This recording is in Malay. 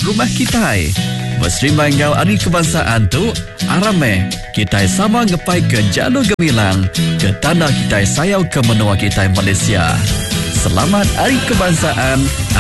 rumah kita. Berserimbang Hari Kebangsaan tu, arame kita sama ngepai ke jalur gemilang ke tanah kita sayau ke menua kita Malaysia. Selamat Hari Kebangsaan.